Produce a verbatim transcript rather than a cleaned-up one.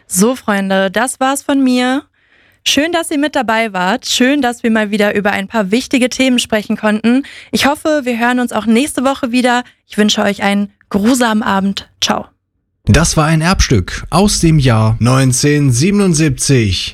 So, Freunde, das war's von mir. Schön, dass ihr mit dabei wart. Schön, dass wir mal wieder über ein paar wichtige Themen sprechen konnten. Ich hoffe, wir hören uns auch nächste Woche wieder. Ich wünsche euch einen grusamen Abend. Ciao. Das war ein Erbstück aus dem Jahr neunzehnhundertsiebenundsiebzig.